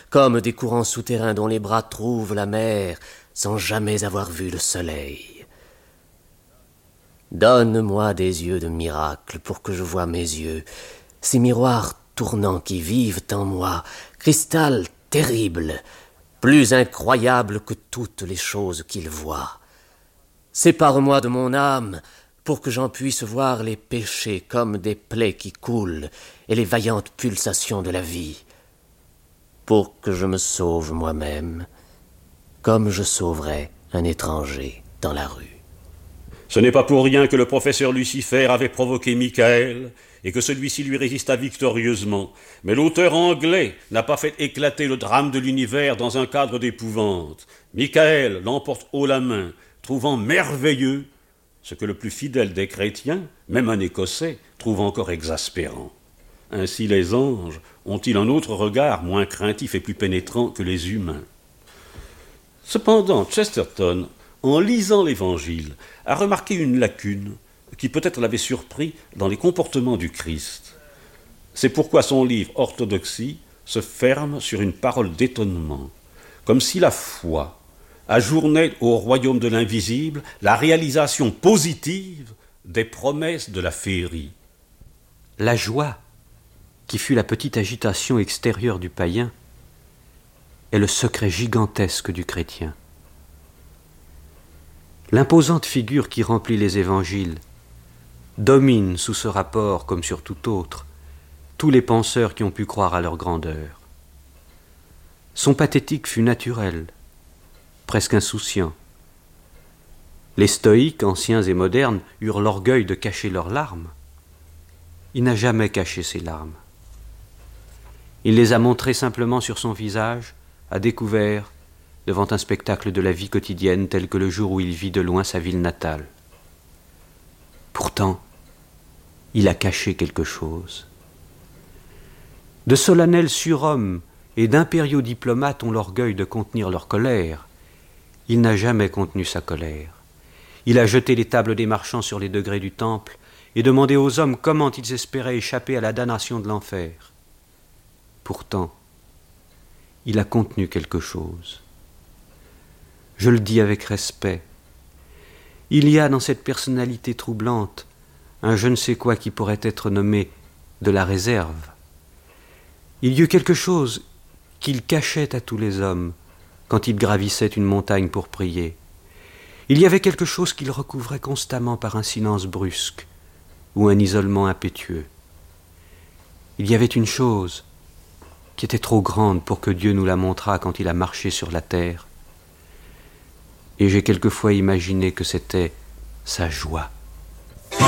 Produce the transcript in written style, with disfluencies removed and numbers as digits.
comme des courants souterrains dont les bras trouvent la mer sans jamais avoir vu le soleil. Donne-moi des yeux de miracle pour que je voie mes yeux, ces miroirs tournants qui vivent en moi, cristal terrible, plus incroyable que toutes les choses qu'ils voient. Sépare-moi de mon âme pour que j'en puisse voir les péchés comme des plaies qui coulent et les vaillantes pulsations de la vie, pour que je me sauve moi-même, comme je sauverais un étranger dans la rue. Ce n'est pas pour rien que le professeur Lucifer avait provoqué Michael et que celui-ci lui résista victorieusement. Mais l'auteur anglais n'a pas fait éclater le drame de l'univers dans un cadre d'épouvante. Michael l'emporte haut la main, trouvant merveilleux ce que le plus fidèle des chrétiens, même un Écossais, trouve encore exaspérant. Ainsi les anges ont-ils un autre regard moins craintif et plus pénétrant que les humains. Cependant, Chesterton, en lisant l'Évangile, a remarqué une lacune qui peut-être l'avait surpris dans les comportements du Christ. C'est pourquoi son livre Orthodoxie se ferme sur une parole d'étonnement, comme si la foi ajournait au royaume de l'invisible la réalisation positive des promesses de la féerie. La joie, qui fut la petite agitation extérieure du païen, est le secret gigantesque du chrétien. L'imposante figure qui remplit les évangiles domine sous ce rapport, comme sur tout autre, tous les penseurs qui ont pu croire à leur grandeur. Son pathétique fut naturel, presque insouciant. Les stoïques, anciens et modernes, eurent l'orgueil de cacher leurs larmes. Il n'a jamais caché ses larmes. Il les a montrées simplement sur son visage, à découvert, devant un spectacle de la vie quotidienne tel que le jour où il vit de loin sa ville natale. Pourtant, il a caché quelque chose. De solennels surhommes et d'impériaux diplomates ont l'orgueil de contenir leur colère. Il n'a jamais contenu sa colère. Il a jeté les tables des marchands sur les degrés du temple et demandé aux hommes comment ils espéraient échapper à la damnation de l'enfer. Pourtant, il a contenu quelque chose. Je le dis avec respect. Il y a dans cette personnalité troublante un je ne sais quoi qui pourrait être nommé de la réserve. Il y eut quelque chose qu'il cachait à tous les hommes quand il gravissait une montagne pour prier. Il y avait quelque chose qu'il recouvrait constamment par un silence brusque ou un isolement impétueux. Il y avait une chose qui était trop grande pour que Dieu nous la montrât quand il a marché sur la terre. Et j'ai quelquefois imaginé que c'était sa joie.